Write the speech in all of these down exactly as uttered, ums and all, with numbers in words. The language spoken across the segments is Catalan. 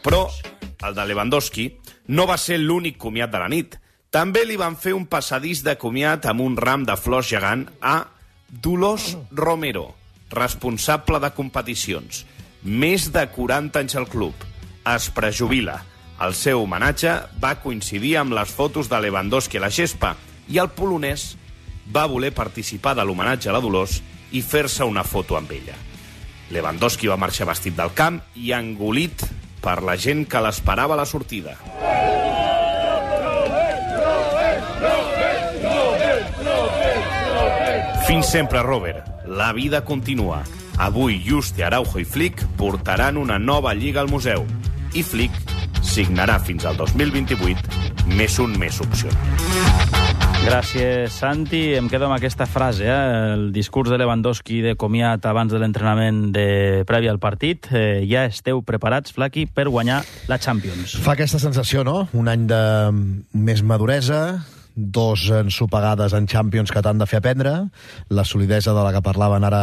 Però el de Lewandowski no va ser l'únic comiat de la nit. També li van fer un passadís de comiat amb un ram de flors gegant a Dolors Romero, responsable de competicions. Més de quaranta anys al club. Es prejubila. El seu homenatge va coincidir amb les fotos de Lewandowski a la gespa i el polonès va voler participar de l'homenatge a la Dolors i fer-se una foto amb ella. Lewandowski va marxar vestit del camp i engolit per la gent que l'esperava a la sortida. Fins sempre, Robert. La vida continua. Avui Juste, Araujo i Flick portaran una nova lliga al museu. I Flick signarà fins al dos mil vint-i-vuit més un més opcional. Gràcies, Santi. Em quedo amb aquesta frase, eh? El discurs de Lewandowski de comiat abans de l'entrenament de previ al partit. Eh, ja esteu preparats, Flaqui, per guanyar la Champions. Fa aquesta sensació, no? Un any de més maduresa, dos ensopegades en Champions que t'han de fer aprendre, la solidesa de la que parlaven ara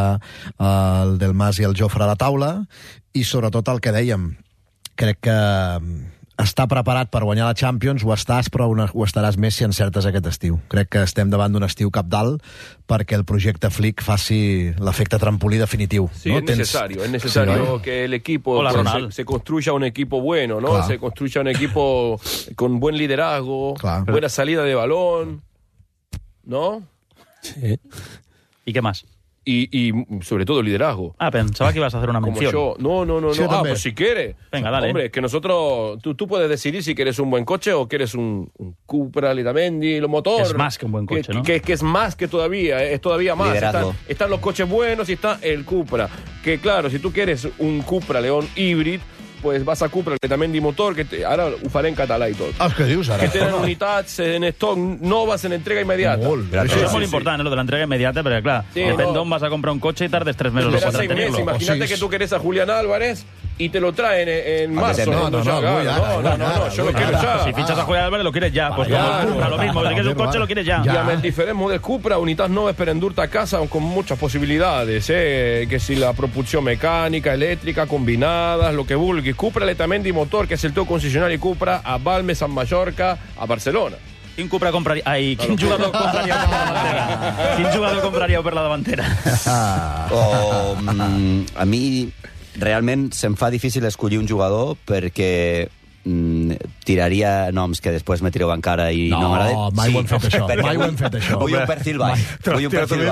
el Del Mas i el Jofre a la taula, i sobretot el que dèiem, crec que està preparat per guanyar la Champions, ho estàs, però ho estaràs més si encertes aquest estiu. Crec que estem davant d'un estiu cabdal perquè el projecte Flick faci l'efecte trampolí definitiu. Sí, ¿no? Es Tens... necesario, es necesario sí, que el equipo Hola, se, se construya un equipo bueno, ¿no? Claro. Se construya un equipo con buen liderazgo, claro, buena salida de balón, ¿no? Sí. ¿Y qué más? Y, y sobre todo liderazgo. Ah, pensaba que ibas a hacer una mención. Como yo. No, no, no, sí, no. Ah, también. pues si quieres. Venga, dale. Hombre, es que nosotros... Tú, tú puedes decidir si quieres un buen coche o quieres un, un Cupra, Letamendi, lo motor. Es más que un buen coche, que, ¿no? Que, que es más que todavía, es todavía más. Están, están los coches buenos y está el Cupra. Que claro, si tú quieres un Cupra León híbrid, pues vas a Cupra, Letamendi motor, que te, ara ho faré en català i tot. Ah, què dius, ara? Que tenen unitats en stock noves en entrega immediata. Molt bé. Això sí, és molt sí, important, sí. eh, lo de l'entrega immediata, perquè, clar, sí, depèn no. d'on vas a comprar un cotxe i tardes tres mesos o Espera quatre seis en meses, tenir-lo. imagínate O sí. que tú querés a Julián Álvarez y te lo traen en, en marzo. No, no, no, ya, muy claro, ara, no, no, no, no, yo lo quiero ya. Si fichas a Julián Álvarez, lo quieres ya. Pues ya, como no, lo mismo, si quieres un coche, lo quieres ya. Y amb el diferent model Cupra, unitats noves per endur-te a casa con muchas posibilidades, eh? Que si la propulsión mecánica, eléctrica, combinadas, lo que vulguis. Cupra, Letamendi motor, que és el teu concessionari Cupra a Balmes, a Mallorca, a Barcelona. Quin Cupra compraria... Ai, quin jugador compraríeu per la davantera? Quin jugador compraríeu per la davantera? O, mm, a mi realment se'm fa difícil escollir un jugador perquè mm, tiraria noms que després me tireu encara i no, no m'agrada. No, mai sí, ho hem fet això. Mai ho hem fet això. Vull un perfil baix. Vull un perfil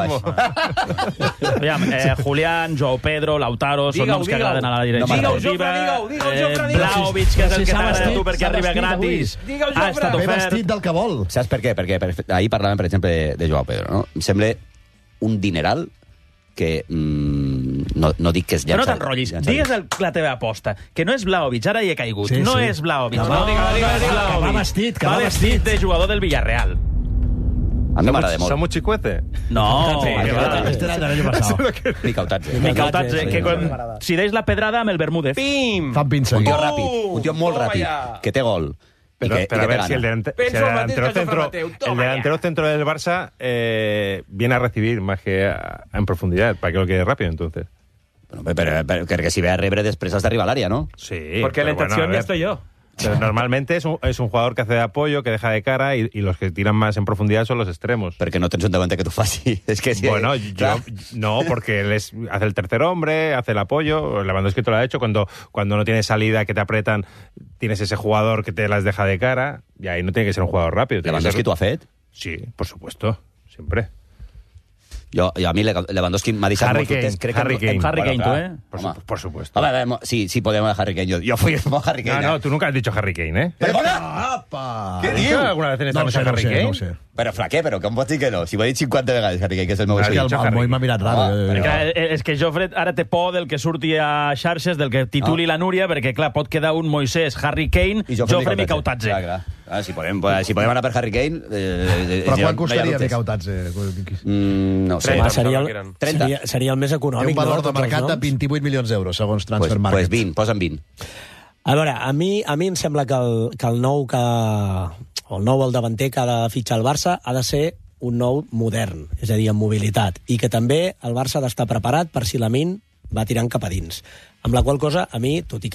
baix. Aviam, eh, Julián, Joao Pedro, Lautaro, són noms que agraden a la direcció. Digue-ho, Jofre, digue-ho, digue-ho, Jofre, digue-ho. Vlahovic, que és el que t'agrada a tu perquè arriba gratis. Ha estat Ve ofert. vestit del que vol. Saps per què? Perquè per, ahir parlàvem, per exemple, de, de Joao Pedro, no? Em sembla un dineral que mm, no, no dic que és Però no llançar. t'enrotllis. Digues el, la teva aposta, que no és Vlahovic, ara hi he caigut. Sí, no sí. és Vlahovic. No, No, no, digue-ho, digue-ho, que Vlahovic. va vestit, que va va vestit vestit. de jugador del Villarreal. A mi m'agrada molt. ¿Samu Chicuete? No, Sí, que va. Este era el año pasado. Micautatze. Micautatze, que quan, si deix la pedrada amb el Bermúdez. Pim! Fan pinça. Un tio Oh! ràpid, un tio molt Toma ràpid, ya. que té gol. Pero, y que, pero y a que ver te si el, gana. delante, Penso si el Mateo, delantero Penso centro, Mateo, el toma delantero ya. centro del Barça eh, viene a recibir más que a- en profundidad, para que lo quede rápido, entonces. Bueno, però, però, perquè si ve a rebre després has d'arribar a l'àrea, no? Sí. Porque pero la bueno, intención a ya ver, estoy yo. pero normalmente es un, es un jugador que hace de apoyo, que deja de cara, y, y los que tiran más en profundidad son los extremos. Perquè no tens un davanter que t'ho faci. És que sí, Bueno, clar. yo no, porque él es, hace el tercer hombre, hace el apoyo. Lewandowski te lo ha hecho. Cuando, cuando no tienes salida, que te apretan, tienes ese jugador que te las deja de cara, y ahí no tiene que ser un jugador rápido. tiene que Lewandowski ser- t'ho ha fet? Sí, por supuesto, siempre. Jo, jo a mi Lewandowski m'ha deixat Harry molt dubtes. Kane, Harry Kane. Harry Kane, clar. tu, eh? Por, Home. su- por supuesto. Home, a veure, sí, sí, podem a Harry Kane. Jo, jo fui a Harry No, Kane. no, eh? tú nunca has dicho Harry Kane, ¿eh? Perdona! Apa! Què ¿Has dicho diu? alguna vez en esta No ho mesa sé, no ho Harry sé, Kane? no ho sé. Però, Flaquer, però com pots dir que no? Si ho he dit cinquanta vegades, Harry Kane, que és el meu Ah, És que seguit. el, dicho el Moi Harry. m'ha mirat raro. Ah, eh. Perquè eh, és que Jofre ara té por del que surti a xarxes, del que tituli la Núria, perquè, clar, pot quedar un Moisés, Harry Kane, I Jofre Micautatze. Clar, clar. Ah, si, podem, si podem anar per Harry Kane... Eh, Però eh, quan no hi ha costaria dubtes. Micautatze? Mm, no ho sé. trenta, Home, seria, em el, sembla que eren. trenta. seria, seria el més Té econòmic. un valor no, de tots els mercat de noms? vint-i-vuit milions d'euros, segons Pues, Transfer pues Market. vint, posa'm vint. A veure, a mi, a mi em sembla que el, que el nou que, o el nou el davanter que ha de fitxar el Barça ha de ser un nou modern, és a dir, amb mobilitat, i que també el Barça ha d'estar preparat per si la Min va tirant cap a dins. Amb la qual cosa, a mi, tot i que